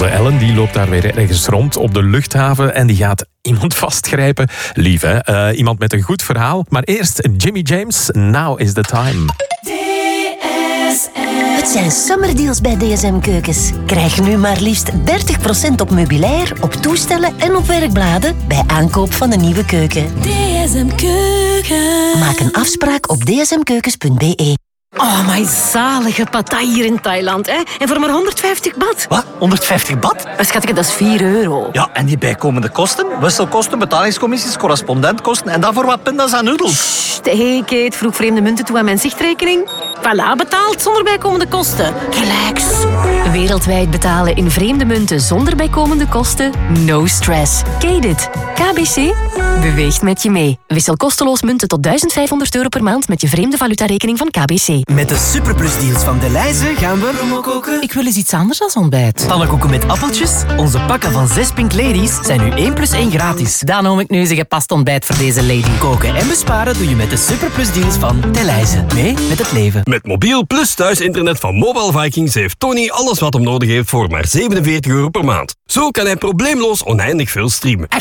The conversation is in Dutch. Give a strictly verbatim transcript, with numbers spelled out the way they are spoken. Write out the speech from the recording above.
Onze Ellen die loopt daar weer ergens rond op de luchthaven en die gaat iemand vastgrijpen. Lief, hè? Uh, iemand met een goed verhaal. Maar eerst Jimmy James, Now is the Time. Het zijn summerdeals bij D S M Keukens. Krijg nu maar liefst dertig procent op meubilair, op toestellen en op werkbladen bij aankoop van een nieuwe keuken. D S M Keukens. Maak een afspraak op d s m keukens punt b e. Oh, my zalige patai hier in Thailand, hè? En voor maar honderdvijftig baht. Wat? honderdvijftig baht? Schatje, dat is vier euro. Ja, en die bijkomende kosten? Wisselkosten, betalingscommissies, correspondentkosten en dan voor wat pinda's en noedels. Sst, hey Kate, vroeg vreemde munten toe aan mijn zichtrekening. Voilà, betaald zonder bijkomende kosten. Relax. Wereldwijd betalen in vreemde munten zonder bijkomende kosten? No stress. Kate it. K B C beweegt met je mee. Wissel kosteloos munten tot duizend vijfhonderd euro per maand met je vreemde valutarekening van K B C. Met de superplusdeals van Delhaize gaan we... koken. Ik wil eens iets anders dan ontbijt. Pannenkoeken met appeltjes. Onze pakken van zes Pink Ladies zijn nu één plus één gratis. Dan noem ik nu eens een gepast ontbijt voor deze lady. Koken en besparen doe je met de superplusdeals van Delhaize. Mee met het leven. Met mobiel plus thuisinternet van Mobile Vikings heeft Tony alles wat hem nodig heeft voor maar zevenenveertig euro per maand. Zo kan hij probleemloos oneindig veel streamen.